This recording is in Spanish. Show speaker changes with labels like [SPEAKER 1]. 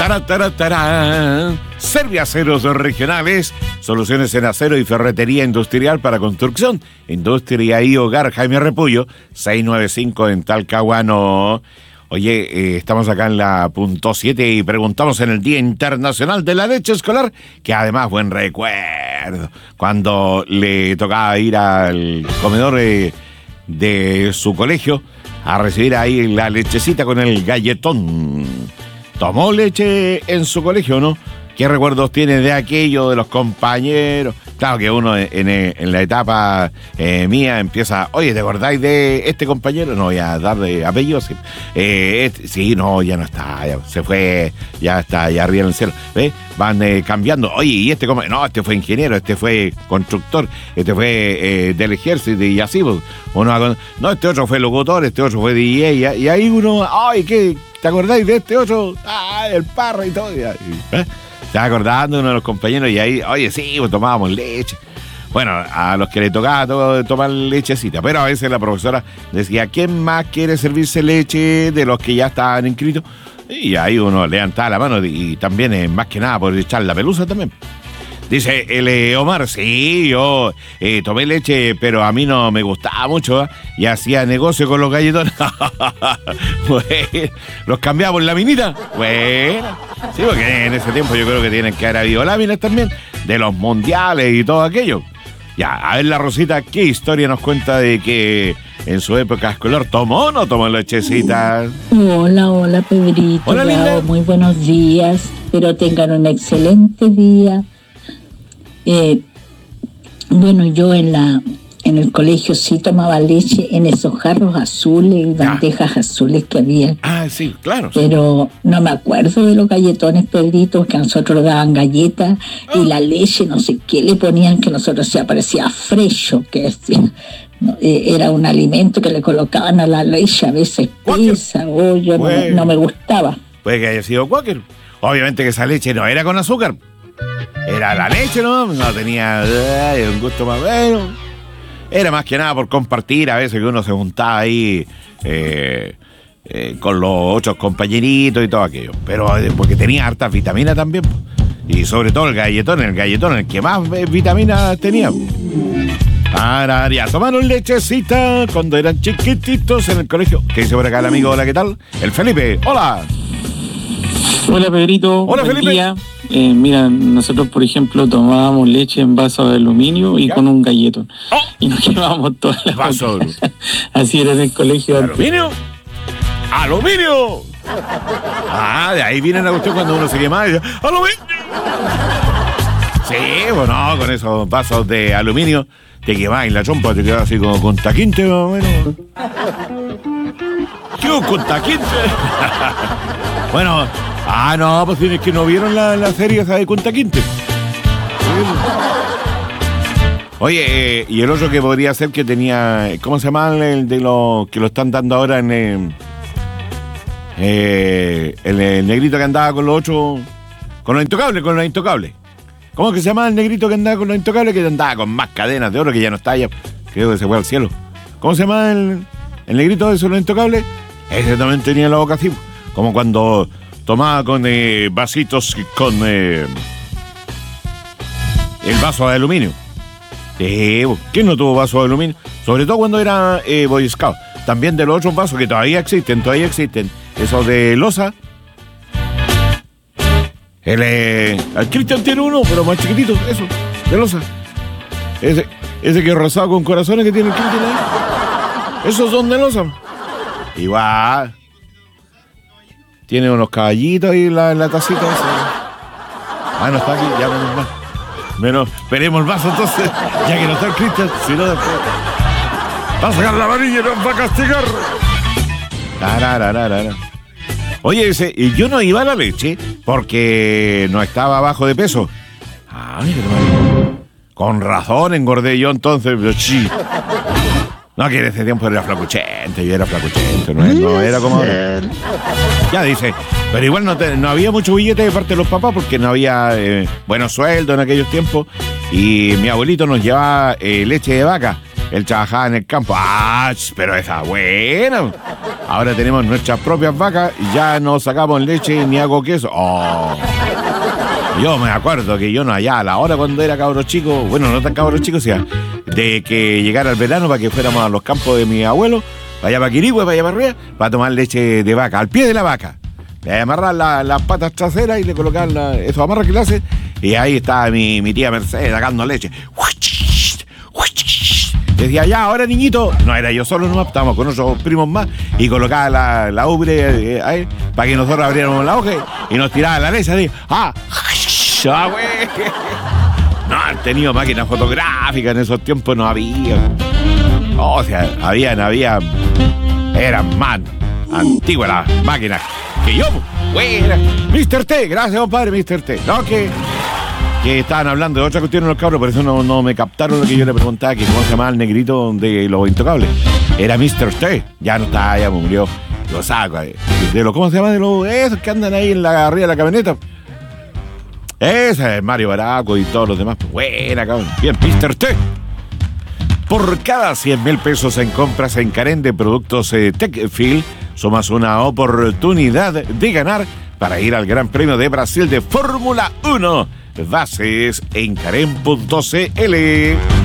[SPEAKER 1] Tará, tará, tará. Serviaceros regionales, soluciones en acero y ferretería industrial para construcción, industria y hogar. Jaime Repullo, 695 en Talcahuano. Oye, estamos acá en la punto 7 y preguntamos en el Día Internacional de la Leche Escolar, que además buen recuerdo, cuando le tocaba ir al comedor de su colegio a recibir ahí la lechecita con el galletón. ¿Tomó leche en su colegio, no? ¿Qué recuerdos tiene de aquello, de los compañeros? Claro que uno en la etapa mía empieza, oye, ¿te acordáis de este compañero? No voy a darle apellidos. Sí, no, ya no está, ya se fue, ya está allá arriba en el cielo. ¿Ves? Van cambiando. Oye, ¿y este compañero? No, este fue ingeniero, este fue constructor, este fue del ejército y así. Pues, no, este otro fue locutor, este otro fue DJ. Y ahí uno, ay, ¿qué? ¿Te acordáis de este otro? Ah, el Parra y todo. Estaba acordando uno de los compañeros y ahí, oye, sí, pues tomábamos leche. Bueno, a los que le tocaba tomar lechecita, pero a veces la profesora decía, ¿quién más quiere servirse leche de los que ya estaban inscritos? Y ahí uno levantaba la mano y también, más que nada, por echar la pelusa también. Dice el Omar, sí, yo tomé leche, pero a mí no me gustaba mucho, ¿eh? Y hacía negocio con los galletones. Bueno, los cambiaba por laminita. Bueno, sí, porque en ese tiempo yo creo que tienen que haber habido láminas también, de los mundiales y todo aquello. Ya, a ver la Rosita, ¿qué historia nos cuenta de que en su época escolar tomó o no tomó lechecita?
[SPEAKER 2] Hola, Pedrito.
[SPEAKER 1] Hola, linda.
[SPEAKER 2] Muy buenos días, espero tengan un excelente día. Bueno, yo en el colegio sí tomaba leche en esos jarros azules y bandejas azules que había.
[SPEAKER 1] Ah, sí, claro.
[SPEAKER 2] Pero no me acuerdo de los galletones, Pedrito, que a nosotros daban galletas y la leche, no sé qué le ponían, que nosotros se parecía fresco, que era un alimento que le colocaban a la leche, a veces espesa, o yo no me gustaba.
[SPEAKER 1] Puede que haya sido Quaker. Obviamente que esa leche no era con azúcar. Era la leche, ¿no? No tenía un gusto más bueno. Era más que nada por compartir, a veces que uno se juntaba ahí con los otros compañeritos y todo aquello. Pero porque tenía hartas vitaminas también. Y sobre todo el galletón, el que más vitaminas tenía. Ya tomaron lechecita cuando eran chiquititos en el colegio. ¿Qué dice por acá el amigo? Hola, ¿qué tal? El Felipe, hola.
[SPEAKER 3] Hola, Pedrito.
[SPEAKER 1] Hola,
[SPEAKER 3] buen
[SPEAKER 1] Felipe.
[SPEAKER 3] Día. Mira, nosotros, por ejemplo, tomábamos leche en vaso de aluminio y con un galletón. Y nos quemábamos todas las
[SPEAKER 1] vaso.
[SPEAKER 3] Así era en el colegio.
[SPEAKER 1] ¿Aluminio? ¡Aluminio! De ahí viene la cuestión cuando uno se quema y dice, ¡aluminio! Sí, bueno, con esos vasos de aluminio te quemás y la chompa te queda así como con taquinte, más o menos. ¿Qué con taquinte? Bueno, no, pues tienes que no vieron la serie esa de Kunta Kinte. Oye, y el otro que podría ser que tenía, ¿cómo se llama el de los que lo están dando ahora en el negrito que andaba con los ocho, con los intocables? ¿Cómo que se llama el negrito que andaba con los intocables? Que andaba con más cadenas de oro, que ya no está allá, creo que se fue al cielo. ¿Cómo se llama el negrito de esos, los intocables? Ese también tenía la boca así, como cuando tomaba con vasitos con el vaso de aluminio. ¿Quién no tuvo vaso de aluminio? Sobre todo cuando era Boy Scout. También de los otros vasos que todavía existen. Esos de loza. El Cristian tiene uno, pero más chiquitito, eso, de loza. Ese que es rosado con corazones que tiene el Cristian ahí. Esos son de loza. Igual. Tiene unos caballitos ahí en la tacita esa. No está aquí, ya menos mal. Menos, esperemos el vaso entonces, ya que no está el Cristian, si no después va a sacar la varilla y nos va a castigar. Oye, y yo no iba a la leche porque no estaba bajo de peso. Con razón engordé yo entonces. No, que en ese tiempo era flacuchento, no era como ahora. Ya dice, pero igual no había mucho billete de parte de los papás porque no había buenos sueldos en aquellos tiempos y mi abuelito nos llevaba leche de vaca Él trabajaba en el campo. ¡Ah! Pero esa buena. Ahora tenemos nuestras propias vacas y ya no sacamos leche ni hago queso. ¡Oh! Yo me acuerdo que yo no allá a la hora cuando era cabro chico, bueno, no tan cabro chico, o sea, de que llegara el verano para que fuéramos a los campos de mi abuelo, para allá para Quirigüe, para allá para arriba, para tomar leche de vaca, al pie de la vaca. Le amarrar las patas traseras y le colocar esos amarras que le hacen, y ahí estaba mi tía Mercedes sacando leche. Decía, ya, ahora niñito, no era yo solo nomás, estábamos con otros primos más, y colocaba la ubre ahí, para que nosotros abriéramos la hoja y nos tiraba la leche así. Güey. No han tenido máquinas fotográficas en esos tiempos, no había. O sea, eran más antiguas las máquinas que yo, güey. Mr. T, gracias, compadre, Mr. T. No, que estaban hablando de otra cuestión en los cabros, por eso no me captaron lo que yo le preguntaba, que cómo se llamaba el negrito de Los Intocables. Era Mr. T, ya no está, ya murió. Lo saco, ¿cómo se llama? De los esos que andan ahí arriba de la camioneta. Ese es Mario Baraco y todos los demás. Buena, cabrón. Bien, Mr. T. Por cada 100,000 pesos en compras en Carén de productos Techfield, sumas una oportunidad de ganar para ir al Gran Premio de Brasil de Fórmula 1. Bases en Carén.cl.